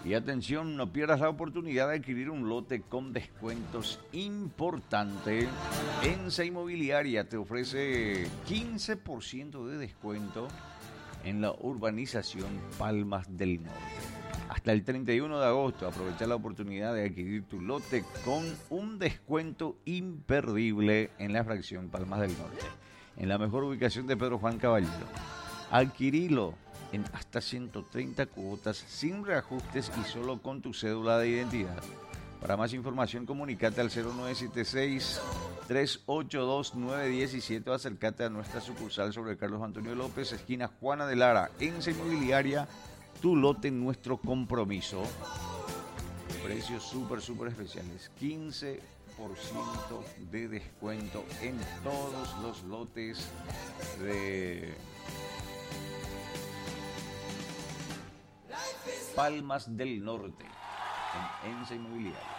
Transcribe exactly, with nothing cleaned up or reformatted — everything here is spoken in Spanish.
Y atención, no pierdas la oportunidad de adquirir un lote con descuentos importantes. Ensa Inmobiliaria te ofrece quince por ciento de descuento en la urbanización Palmas del Norte. Hasta el treinta y uno de agosto, aprovecha la oportunidad de adquirir tu lote con un descuento imperdible en la fracción Palmas del Norte, en la mejor ubicación de Pedro Juan Caballero. Adquirilo en hasta ciento treinta cuotas sin reajustes y solo con tu cédula de identidad. Para más información, comunícate al cero nueve siete seis, tres ocho dos, nueve uno siete o acércate a nuestra sucursal sobre Carlos Antonio López, esquina Juana de Lara. Ensa Inmobiliaria, tu lote, nuestro compromiso. Precios súper, súper especiales. quince por ciento de descuento en todos los lotes de Palmas del Norte en Ensa Inmobiliaria.